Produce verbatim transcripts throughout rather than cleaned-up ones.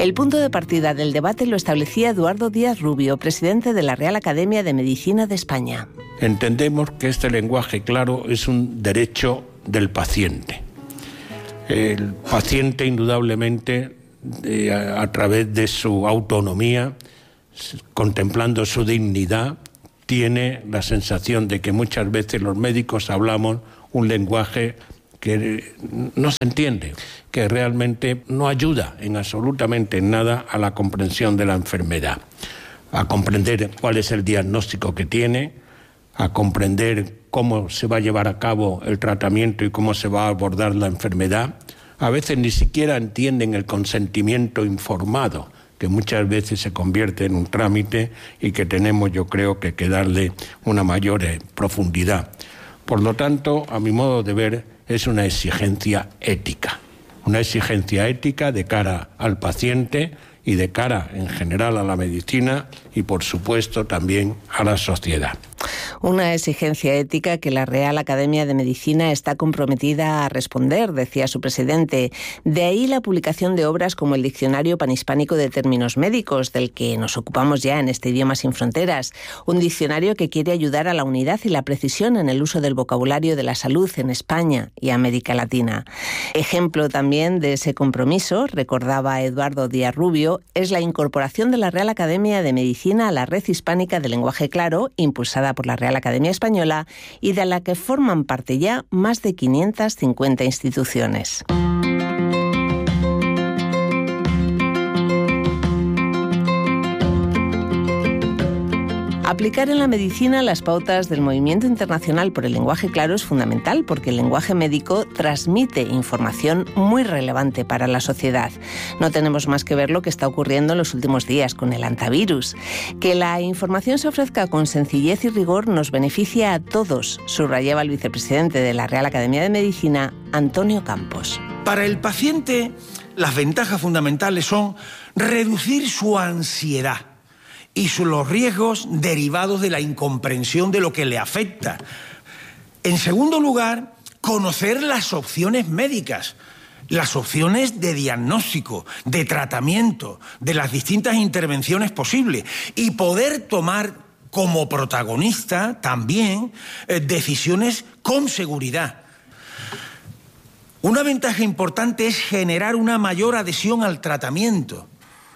El punto de partida del debate lo establecía Eduardo Díaz Rubio, presidente de la Real Academia de Medicina de España. Entendemos que este lenguaje claro es un derecho del paciente. El paciente, indudablemente, eh, a, a través de su autonomía, contemplando su dignidad, tiene la sensación de que muchas veces los médicos hablamos un lenguaje que no se entiende, que realmente no ayuda en absolutamente nada a la comprensión de la enfermedad, a comprender cuál es el diagnóstico que tiene, a comprender cómo se va a llevar a cabo el tratamiento y cómo se va a abordar la enfermedad. A veces ni siquiera entienden el consentimiento informado, que muchas veces se convierte en un trámite y que tenemos, yo creo, que, que darle una mayor eh, profundidad. Por lo tanto, a mi modo de ver, es una exigencia ética, una exigencia ética de cara al paciente y de cara en general a la medicina y, por supuesto, también a la sociedad. Una exigencia ética que la Real Academia de Medicina está comprometida a responder, decía su presidente. De ahí la publicación de obras como el Diccionario Panhispánico de Términos Médicos, del que nos ocupamos ya en este Idioma Sin Fronteras. Un diccionario que quiere ayudar a la unidad y la precisión en el uso del vocabulario de la salud en España y América Latina. Ejemplo también de ese compromiso, recordaba Eduardo Díaz Rubio, es la incorporación de la Real Academia de Medicina a la Red Hispánica de Lenguaje Claro, impulsada por la Real Academia Española y de la que forman parte ya más de quinientas cincuenta instituciones. Aplicar en la medicina las pautas del Movimiento Internacional por el Lenguaje Claro es fundamental porque el lenguaje médico transmite información muy relevante para la sociedad. No tenemos más que ver lo que está ocurriendo en los últimos días con el hantavirus. Que la información se ofrezca con sencillez y rigor nos beneficia a todos, subrayaba el vicepresidente de la Real Academia de Medicina, Antonio Campos. Para el paciente, las ventajas fundamentales son reducir su ansiedad y los riesgos derivados de la incomprensión de lo que le afecta. En segundo lugar, conocer las opciones médicas, las opciones de diagnóstico, de tratamiento, de las distintas intervenciones posibles y poder tomar como protagonista también eh, decisiones con seguridad. Una ventaja importante es generar una mayor adhesión al tratamiento.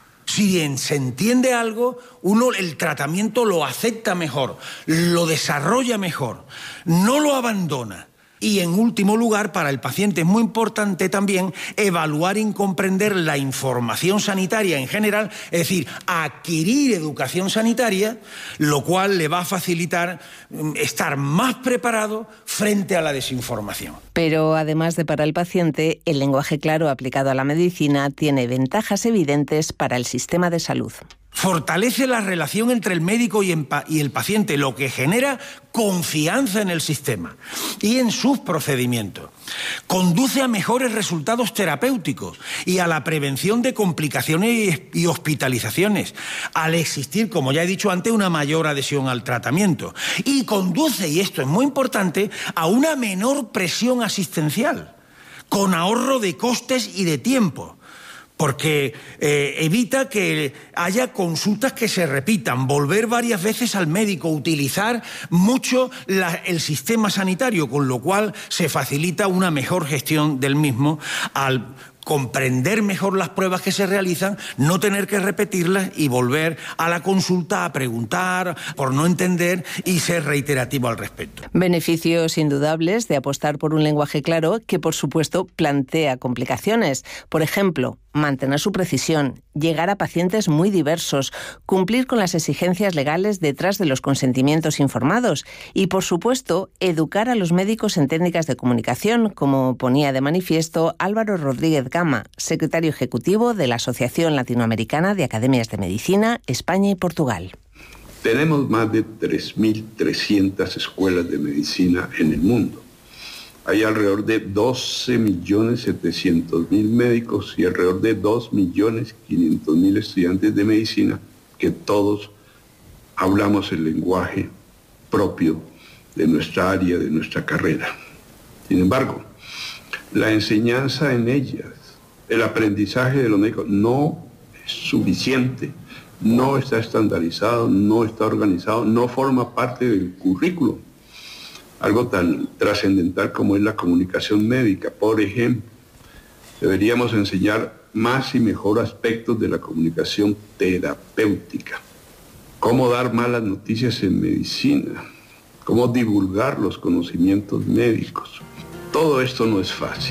Si se entiende algo, uno el tratamiento lo acepta mejor, lo desarrolla mejor, no lo abandona. Y en último lugar, para el paciente es muy importante también evaluar y comprender la información sanitaria en general, es decir, adquirir educación sanitaria, lo cual le va a facilitar estar más preparado frente a la desinformación. Pero además de para el paciente, el lenguaje claro aplicado a la medicina tiene ventajas evidentes para el sistema de salud. Fortalece la relación entre el médico y el paciente, lo que genera confianza en el sistema y en sus procedimientos. Conduce a mejores resultados terapéuticos y a la prevención de complicaciones y hospitalizaciones, al existir, como ya he dicho antes, una mayor adhesión al tratamiento. Y conduce, y esto es muy importante, a una menor presión asistencial, con ahorro de costes y de tiempo. Porque eh, evita que haya consultas que se repitan, volver varias veces al médico, utilizar mucho la, el sistema sanitario, con lo cual se facilita una mejor gestión del mismo al comprender mejor las pruebas que se realizan, no tener que repetirlas y volver a la consulta a preguntar por no entender y ser reiterativo al respecto. Beneficios indudables de apostar por un lenguaje claro que, por supuesto, plantea complicaciones. Por ejemplo, mantener su precisión, llegar a pacientes muy diversos, cumplir con las exigencias legales detrás de los consentimientos informados y, por supuesto, educar a los médicos en técnicas de comunicación, como ponía de manifiesto Álvaro Rodríguez Gama, secretario ejecutivo de la Asociación Latinoamericana de Academias de Medicina, España y Portugal. Tenemos más de tres mil trescientas escuelas de medicina en el mundo. Hay alrededor de doce millones setecientos mil médicos y alrededor de dos millones quinientos mil estudiantes de medicina que todos hablamos el lenguaje propio de nuestra área, de nuestra carrera. Sin embargo, la enseñanza en ellas, el aprendizaje de los médicos no suficiente, no está estandarizado, no está organizado, no forma parte del currículo. Algo tan trascendental como es la comunicación médica, por ejemplo. Deberíamos enseñar más y mejor aspectos de la comunicación terapéutica. Cómo dar malas noticias en medicina, cómo divulgar los conocimientos médicos. Todo esto no es fácil.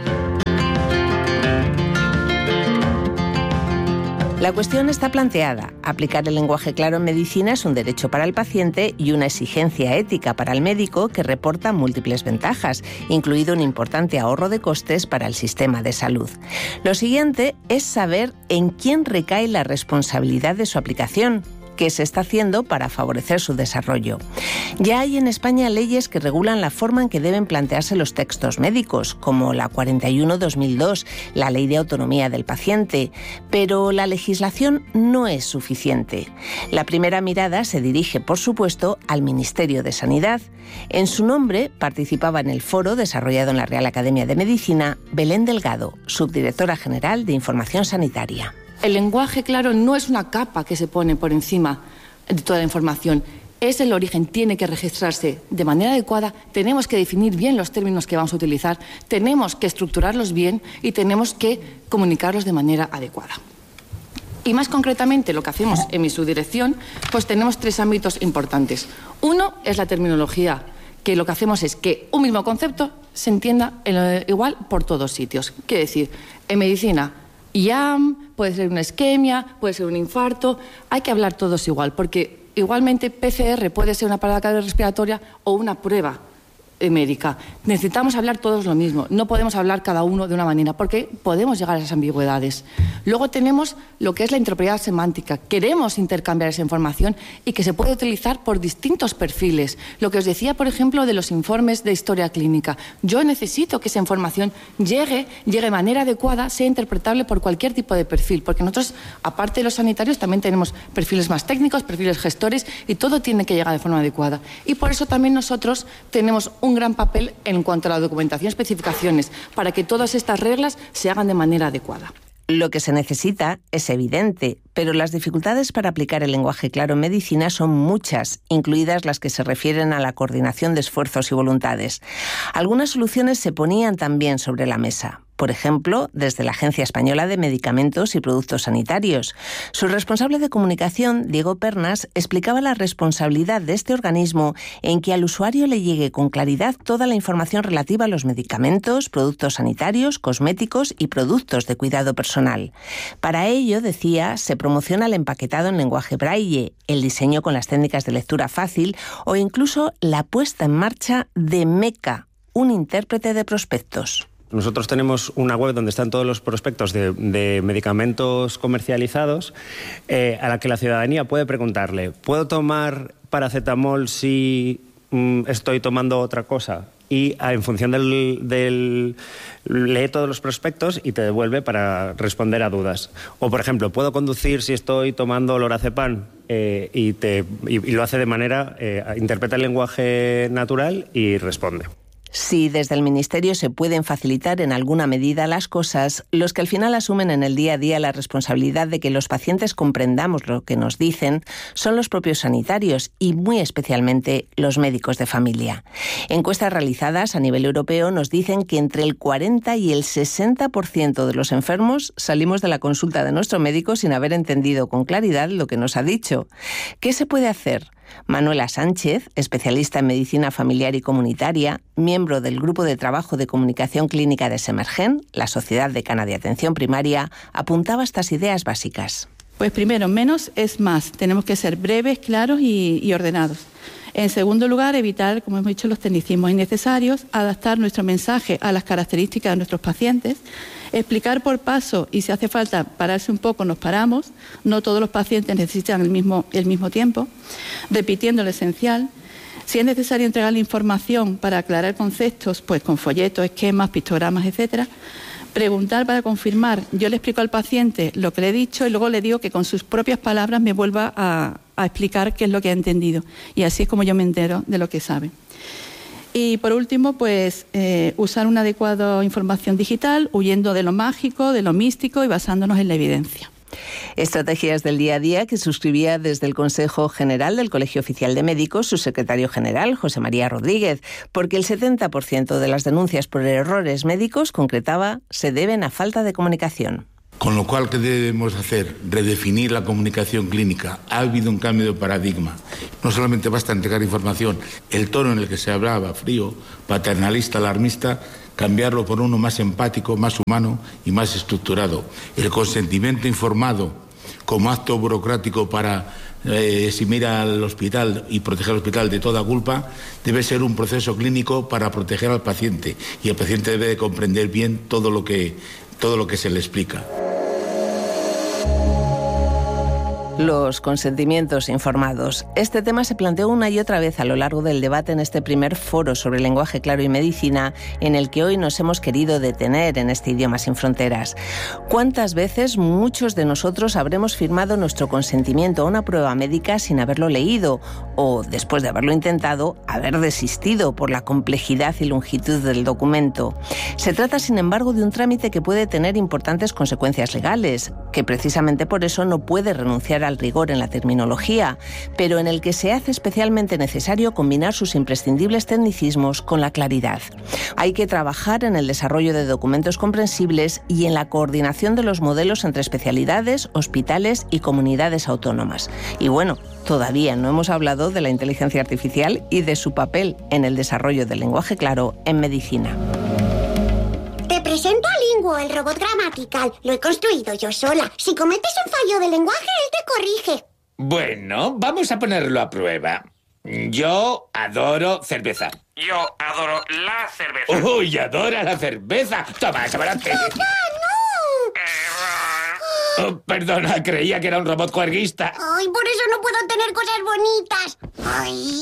La cuestión está planteada. Aplicar el lenguaje claro en medicina es un derecho para el paciente y una exigencia ética para el médico que reporta múltiples ventajas, incluido un importante ahorro de costes para el sistema de salud. Lo siguiente es saber en quién recae la responsabilidad de su aplicación. ¿Qué se está haciendo para favorecer su desarrollo? Ya hay en España leyes que regulan la forma en que deben plantearse los textos médicos, como la cuarenta y uno barra dos mil dos, la Ley de Autonomía del Paciente, pero la legislación no es suficiente. La primera mirada se dirige, por supuesto, al Ministerio de Sanidad. En su nombre participaba en el foro desarrollado en la Real Academia de Medicina Belén Delgado, subdirectora general de Información Sanitaria. El lenguaje claro no es una capa que se pone por encima de toda la información. Es el origen, tiene que registrarse de manera adecuada, tenemos que definir bien los términos que vamos a utilizar, tenemos que estructurarlos bien y tenemos que comunicarlos de manera adecuada. Y más concretamente lo que hacemos en mi subdirección, pues tenemos tres ámbitos importantes. Uno es la terminología, que lo que hacemos es que un mismo concepto se entienda igual por todos sitios. Quiere decir, en medicina, I A M, puede ser una isquemia, puede ser un infarto, hay que hablar todos igual, porque igualmente P C R puede ser una parada cardiorrespiratoria o una prueba médica. Necesitamos hablar todos lo mismo, no podemos hablar cada uno de una manera, porque podemos llegar a esas ambigüedades. Luego tenemos lo que es la interoperabilidad semántica. Queremos intercambiar esa información y que se puede utilizar por distintos perfiles. Lo que os decía, por ejemplo, de los informes de historia clínica. Yo necesito que esa información llegue, llegue de manera adecuada, sea interpretable por cualquier tipo de perfil, porque nosotros, aparte de los sanitarios, también tenemos perfiles más técnicos, perfiles gestores, y todo tiene que llegar de forma adecuada. Y por eso también nosotros tenemos un un gran papel en cuanto a la documentación y especificaciones, para que todas estas reglas se hagan de manera adecuada. Lo que se necesita es evidente, pero las dificultades para aplicar el lenguaje claro en medicina son muchas, incluidas las que se refieren a la coordinación de esfuerzos y voluntades. Algunas soluciones se ponían también sobre la mesa. Por ejemplo, desde la Agencia Española de Medicamentos y Productos Sanitarios. Su responsable de comunicación, Diego Pernas, explicaba la responsabilidad de este organismo en que al usuario le llegue con claridad toda la información relativa a los medicamentos, productos sanitarios, cosméticos y productos de cuidado personal. Para ello, decía, se promociona el empaquetado en lenguaje braille, el diseño con las técnicas de lectura fácil o incluso la puesta en marcha de MECA, un intérprete de prospectos. Nosotros tenemos una web donde están todos los prospectos de, de medicamentos comercializados, eh, a la que la ciudadanía puede preguntarle, ¿puedo tomar paracetamol si mm, estoy tomando otra cosa? Y en función del, del... lee todos los prospectos y te devuelve para responder a dudas. O, por ejemplo, ¿puedo conducir si estoy tomando lorazepam? Eh, y, te, y, y lo hace de manera... Eh, interpreta el lenguaje natural y responde. Si desde el Ministerio se pueden facilitar en alguna medida las cosas, los que al final asumen en el día a día la responsabilidad de que los pacientes comprendamos lo que nos dicen son los propios sanitarios y muy especialmente los médicos de familia. Encuestas realizadas a nivel europeo nos dicen que entre el cuarenta y el sesenta por ciento de los enfermos salimos de la consulta de nuestro médico sin haber entendido con claridad lo que nos ha dicho. ¿Qué se puede hacer? Manuela Sánchez, especialista en medicina familiar y comunitaria, miembro del Grupo de Trabajo de Comunicación Clínica de Semergen, la Sociedad Decana de Atención Primaria, apuntaba estas ideas básicas. Pues primero, menos es más. Tenemos que ser breves, claros y, y ordenados. En segundo lugar, evitar, como hemos dicho, los tecnicismos innecesarios, adaptar nuestro mensaje a las características de nuestros pacientes, explicar por paso y si hace falta pararse un poco, nos paramos. No todos los pacientes necesitan el mismo, el mismo tiempo, repitiendo lo esencial. Si es necesario entregar la información para aclarar conceptos, pues con folletos, esquemas, pictogramas, etcétera. Preguntar para confirmar. Yo le explico al paciente lo que le he dicho y luego le digo que con sus propias palabras me vuelva a, a explicar qué es lo que ha entendido. Y así es como yo me entero de lo que sabe. Y por último, pues eh, usar una adecuada información digital, huyendo de lo mágico, de lo místico y basándonos en la evidencia. Estrategias del día a día que suscribía desde el Consejo General del Colegio Oficial de Médicos su secretario general, José María Rodríguez, porque el setenta por ciento de las denuncias por errores médicos, concretaba, se deben a falta de comunicación. Con lo cual, ¿qué debemos hacer? Redefinir la comunicación clínica. Ha habido un cambio de paradigma. No solamente basta entregar información, el tono en el que se hablaba, frío, paternalista, alarmista, cambiarlo por uno más empático, más humano y más estructurado. El consentimiento informado como acto burocrático para eh, eximir al hospital y proteger al hospital de toda culpa debe ser un proceso clínico para proteger al paciente, y el paciente debe de comprender bien todo lo que, todo lo que se le explica. Los consentimientos informados. Este tema se planteó una y otra vez a lo largo del debate en este primer foro sobre lenguaje claro y medicina, en el que hoy nos hemos querido detener en este Idioma sin Fronteras. ¿Cuántas veces muchos de nosotros habremos firmado nuestro consentimiento a una prueba médica sin haberlo leído, o, después de haberlo intentado, haber desistido por la complejidad y longitud del documento? Se trata, sin embargo, de un trámite que puede tener importantes consecuencias legales, que precisamente por eso no puede renunciar a al rigor en la terminología, pero en el que se hace especialmente necesario combinar sus imprescindibles tecnicismos con la claridad. Hay que trabajar en el desarrollo de documentos comprensibles y en la coordinación de los modelos entre especialidades, hospitales y comunidades autónomas. Y bueno, todavía no hemos hablado de la inteligencia artificial y de su papel en el desarrollo del lenguaje claro en medicina. Te presento a Linguo, el robot gramatical. Lo he construido yo sola. Si cometes un fallo de lenguaje, él te corrige. Bueno, vamos a ponerlo a prueba. Yo adoro cerveza. Yo adoro la cerveza. ¡Uy, adora la cerveza! ¡Toma, chocolate! ¡Papá, no! Oh, perdona, creía que era un robot juerguista. Ay, por eso no puedo tener cosas bonitas.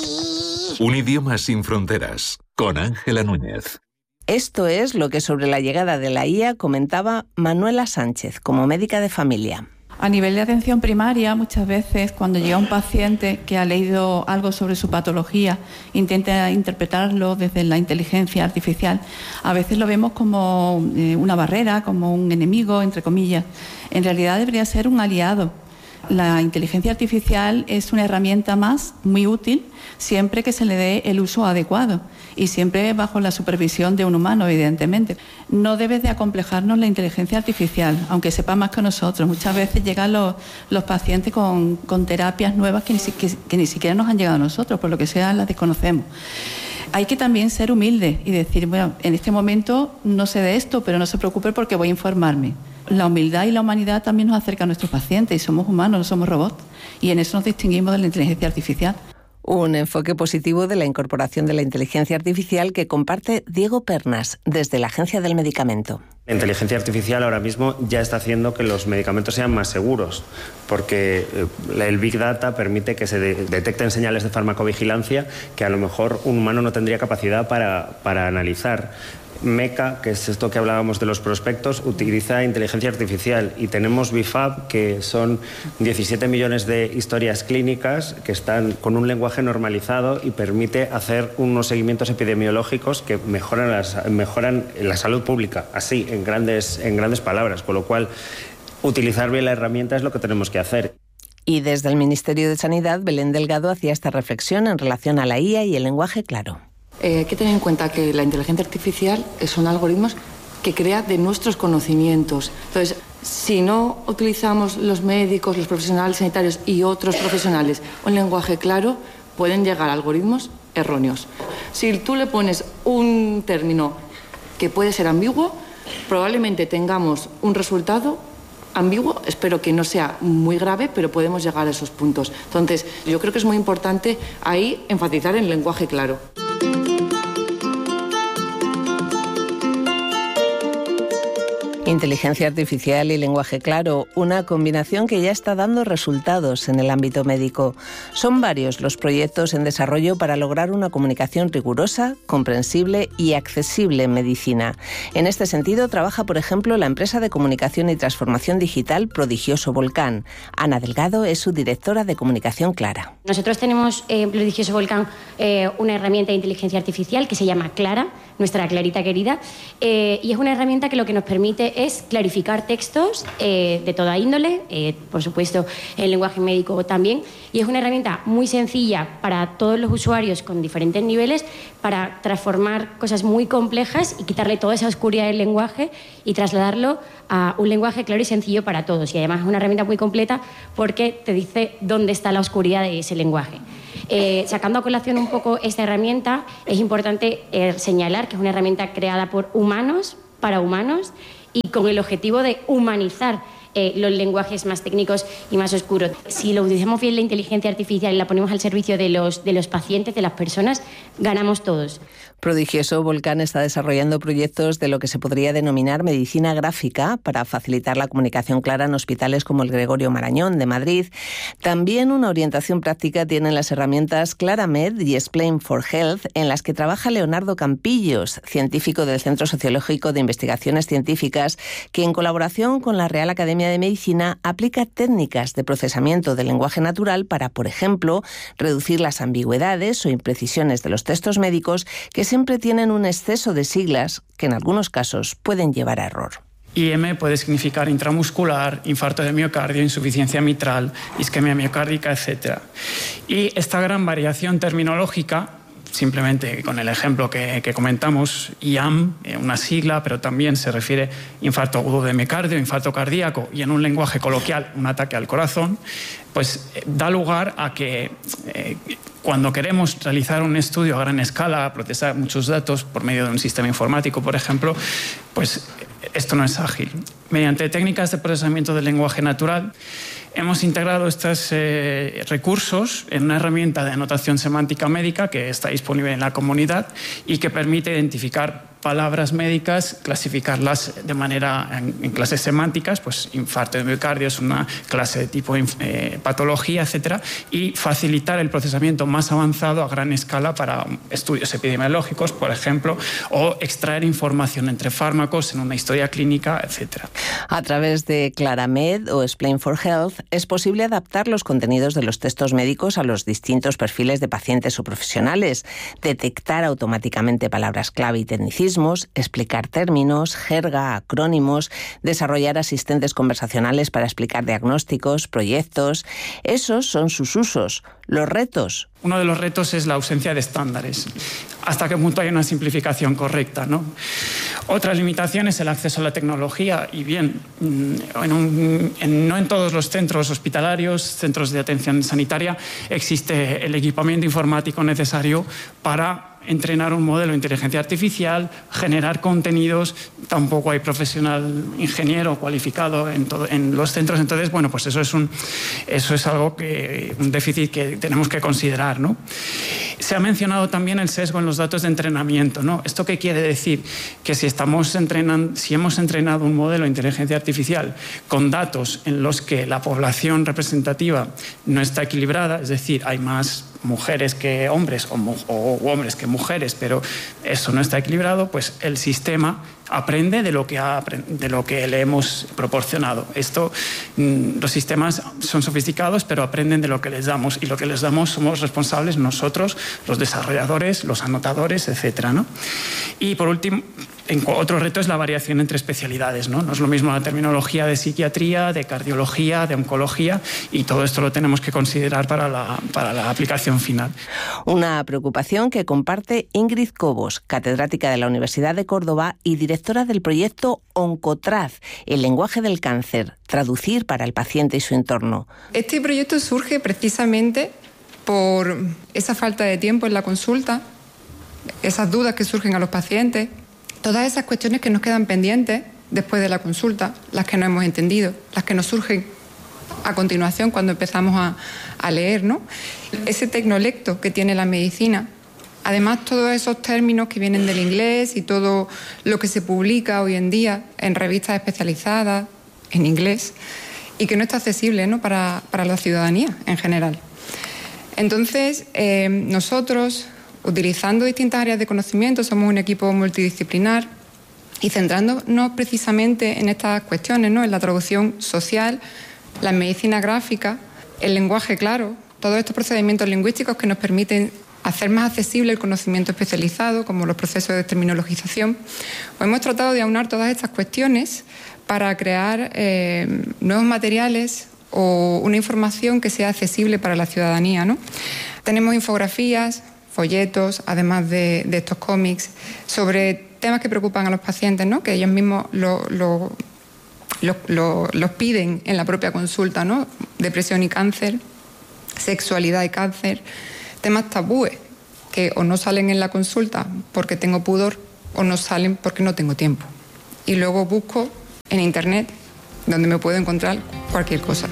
Ay. Un Idioma sin Fronteras, con Ángela Núñez. Esto es lo que sobre la llegada de la I A comentaba Manuela Sánchez, como médica de familia. A nivel de atención primaria, muchas veces cuando llega un paciente que ha leído algo sobre su patología, intenta interpretarlo desde la inteligencia artificial, a veces lo vemos como eh, una barrera, como un enemigo, entre comillas. En realidad debería ser un aliado. La inteligencia artificial es una herramienta más muy útil siempre que se le dé el uso adecuado y siempre bajo la supervisión de un humano, evidentemente. No debe de acomplejarnos la inteligencia artificial, aunque sepa más que nosotros. Muchas veces llegan los, los pacientes con, con terapias nuevas que ni, que, que ni siquiera nos han llegado a nosotros, por lo que sea las desconocemos. Hay que también ser humilde y decir, bueno, en este momento no sé de esto, pero no se preocupe porque voy a informarme. La humildad y la humanidad también nos acerca a nuestros pacientes y somos humanos, no somos robots. Y en eso nos distinguimos de la inteligencia artificial. Un enfoque positivo de la incorporación de la inteligencia artificial que comparte Diego Pernas desde la Agencia del Medicamento. La inteligencia artificial ahora mismo ya está haciendo que los medicamentos sean más seguros, porque el Big Data permite que se de- detecten señales de farmacovigilancia que a lo mejor un humano no tendría capacidad para, para analizar. Meca, que es esto que hablábamos de los prospectos, utiliza inteligencia artificial y tenemos B I F A B, que son diecisiete millones de historias clínicas que están con un lenguaje normalizado y permite hacer unos seguimientos epidemiológicos que mejoran, las, mejoran la salud pública, así, en grandes, en grandes palabras, con lo cual utilizar bien la herramienta es lo que tenemos que hacer. Y desde el Ministerio de Sanidad, Belén Delgado hacía esta reflexión en relación a la I A y el lenguaje claro. Eh, hay que tener en cuenta que la inteligencia artificial son algoritmos que crea de nuestros conocimientos. Entonces, si no utilizamos los médicos, los profesionales sanitarios y otros profesionales un lenguaje claro, pueden llegar a algoritmos erróneos. Si tú le pones un término que puede ser ambiguo, probablemente tengamos un resultado ambiguo, espero que no sea muy grave, pero podemos llegar a esos puntos. Entonces, yo creo que es muy importante ahí enfatizar en el lenguaje claro. Inteligencia artificial y lenguaje claro, una combinación que ya está dando resultados en el ámbito médico. Son varios los proyectos en desarrollo para lograr una comunicación rigurosa, comprensible y accesible en medicina. En este sentido, trabaja, por ejemplo, la empresa de comunicación y transformación digital Prodigioso Volcán. Ana Delgado es su directora de comunicación clara. Nosotros tenemos en eh, Prodigioso Volcán eh, una herramienta de inteligencia artificial que se llama Clara, nuestra Clarita querida, eh, y es una herramienta que lo que nos permite es es clarificar textos eh, de toda índole, eh, por supuesto el lenguaje médico también, y es una herramienta muy sencilla para todos los usuarios con diferentes niveles para transformar cosas muy complejas y quitarle toda esa oscuridad del lenguaje y trasladarlo a un lenguaje claro y sencillo para todos. Y además es una herramienta muy completa porque te dice dónde está la oscuridad de ese lenguaje. Eh, sacando a colación un poco esta herramienta, es importante eh, señalar que es una herramienta creada por humanos, para humanos, y con el objetivo de humanizar eh, los lenguajes más técnicos y más oscuros. Si lo utilizamos bien la inteligencia artificial y la ponemos al servicio de los, de los pacientes, de las personas, ganamos todos. Prodigioso Volcán está desarrollando proyectos de lo que se podría denominar medicina gráfica para facilitar la comunicación clara en hospitales como el Gregorio Marañón de Madrid. También una orientación práctica tienen las herramientas Claramed y Explain for Health, en las que trabaja Leonardo Campillos, científico del Centro Sociológico de Investigaciones Científicas, que en colaboración con la Real Academia de Medicina aplica técnicas de procesamiento del lenguaje natural para, por ejemplo, reducir las ambigüedades o imprecisiones de los textos médicos que siempre tienen un exceso de siglas que en algunos casos pueden llevar a error. I M puede significar intramuscular, infarto de miocardio, insuficiencia mitral, isquemia miocárdica, etcétera. Y esta gran variación terminológica, simplemente con el ejemplo que, que comentamos, I A M, una sigla, pero también se refiere infarto agudo de miocardio, infarto cardíaco, y en un lenguaje coloquial, un ataque al corazón, pues da lugar a que eh, cuando queremos realizar un estudio a gran escala, procesar muchos datos por medio de un sistema informático, por ejemplo, pues esto no es ágil. Mediante técnicas de procesamiento del lenguaje natural, hemos integrado estos eh, recursos en una herramienta de anotación semántica médica que está disponible en la comunidad y que permite identificar palabras médicas, clasificarlas de manera en, en clases semánticas, pues infarto de miocardio es una clase de tipo eh, patología, etcétera, y facilitar el procesamiento más avanzado a gran escala para estudios epidemiológicos, por ejemplo, o extraer información entre fármacos en una historia clínica, etcétera. A través de Claramed o Explain for Health es posible adaptar los contenidos de los textos médicos a los distintos perfiles de pacientes o profesionales, detectar automáticamente palabras clave y tecnicismos, explicar términos, jerga, acrónimos, desarrollar asistentes conversacionales para explicar diagnósticos, proyectos. Esos son sus usos. Los retos. Uno de los retos es la ausencia de estándares. ¿Hasta qué punto hay una simplificación correcta, ¿no? Otra limitación es el acceso a la tecnología. Y bien, en un, en, no en todos los centros hospitalarios, centros de atención sanitaria, existe el equipamiento informático necesario para entrenar un modelo de inteligencia artificial, generar contenidos. Tampoco hay profesional ingeniero cualificado en, todo, en los centros. Entonces, bueno, pues eso es, un, eso es algo que, un déficit que tenemos que considerar, ¿no? Se ha mencionado también el sesgo en los datos de entrenamiento, ¿no? ¿Esto qué quiere decir? Que si, estamos entrenando, si hemos entrenado un modelo de inteligencia artificial con datos en los que la población representativa no está equilibrada, es decir, hay más mujeres que hombres o, o hombres que mujeres, pero eso no está equilibrado, pues el sistema aprende de lo que, ha, de lo que le hemos proporcionado. Esto, los sistemas son sofisticados, pero aprenden de lo que les damos, y lo que les damos somos responsables nosotros, los desarrolladores, los anotadores, etcétera, ¿no? Y por último, en otro reto es la variación entre especialidades, ¿no? No es lo mismo la terminología de psiquiatría, de cardiología, de oncología, y todo esto lo tenemos que considerar para la, para la aplicación final. Una preocupación que comparte Ingrid Cobos, catedrática de la Universidad de Córdoba y directora del proyecto Oncotraz, el lenguaje del cáncer, traducir para el paciente y su entorno. Este proyecto surge precisamente por esa falta de tiempo en la consulta, esas dudas que surgen a los pacientes, todas esas cuestiones que nos quedan pendientes después de la consulta, las que no hemos entendido, las que nos surgen a continuación cuando empezamos a, a leer, ¿no? Ese tecnolecto que tiene la medicina, además todos esos términos que vienen del inglés y todo lo que se publica hoy en día en revistas especializadas en inglés y que no está accesible, ¿no? para, para la ciudadanía en general. Entonces, eh, nosotros, utilizando distintas áreas de conocimiento, somos un equipo multidisciplinar y centrándonos precisamente en estas cuestiones, ¿no? En la traducción social, la medicina gráfica, el lenguaje claro, todos estos procedimientos lingüísticos que nos permiten hacer más accesible el conocimiento especializado, como los procesos de terminologización. Pues hemos tratado de aunar todas estas cuestiones para crear eh, nuevos materiales o una información que sea accesible para la ciudadanía, ¿no? Tenemos infografías, folletos, además de, de estos cómics, sobre temas que preocupan a los pacientes, ¿no? Que ellos mismos lo, lo, lo, lo, los piden en la propia consulta, ¿no? Depresión y cáncer, sexualidad y cáncer, temas tabúes que o no salen en la consulta porque tengo pudor o no salen porque no tengo tiempo. Y luego busco en internet donde me puedo encontrar cualquier cosa.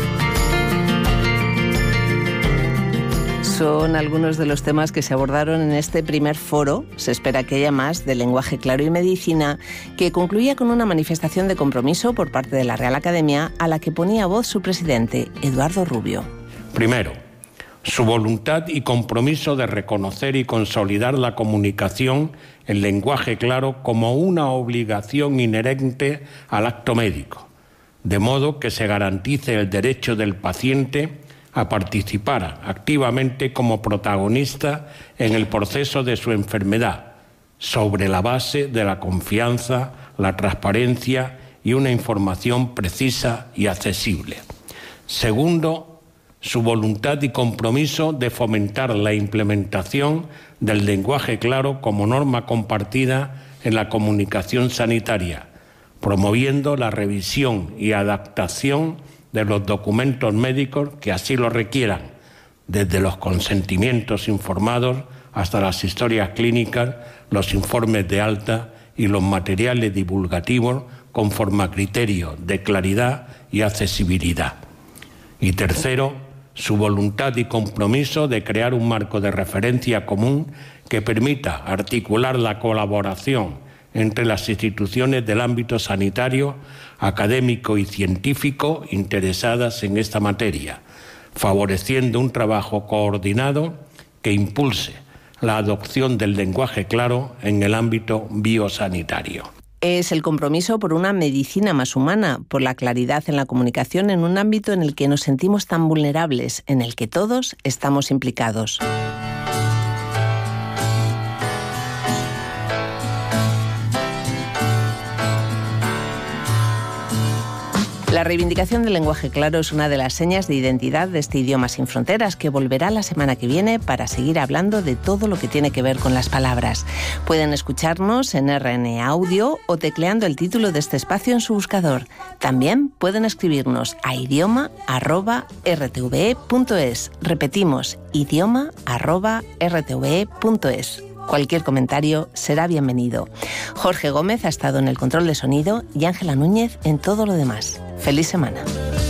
Son algunos de los temas que se abordaron en este primer foro. Se espera que haya más de lenguaje claro y medicina, que concluía con una manifestación de compromiso por parte de la Real Academia a la que ponía voz su presidente, Eduardo Rubio. Primero, su voluntad y compromiso de reconocer y consolidar la comunicación en lenguaje claro como una obligación inherente al acto médico, de modo que se garantice el derecho del paciente a participar activamente como protagonista en el proceso de su enfermedad, sobre la base de la confianza, la transparencia y una información precisa y accesible. Segundo, su voluntad y compromiso de fomentar la implementación del lenguaje claro como norma compartida en la comunicación sanitaria, promoviendo la revisión y adaptación de los documentos médicos que así lo requieran, desde los consentimientos informados hasta las historias clínicas, los informes de alta y los materiales divulgativos conforme a criterios de claridad y accesibilidad. Y tercero, su voluntad y compromiso de crear un marco de referencia común que permita articular la colaboración entre las instituciones del ámbito sanitario, académico y científico interesadas en esta materia, favoreciendo un trabajo coordinado que impulse la adopción del lenguaje claro en el ámbito biosanitario. Es el compromiso por una medicina más humana, por la claridad en la comunicación en un ámbito en el que nos sentimos tan vulnerables, en el que todos estamos implicados. La reivindicación del lenguaje claro es una de las señas de identidad de este Idioma sin Fronteras, que volverá la semana que viene para seguir hablando de todo lo que tiene que ver con las palabras. Pueden escucharnos en R N Audio o tecleando el título de este espacio en su buscador. También pueden escribirnos a idioma arroba r t v e punto es. Repetimos, idioma arroba r t v e punto es. Cualquier comentario será bienvenido. Jorge Gómez ha estado en el control de sonido y Ángela Núñez en todo lo demás. ¡Feliz semana!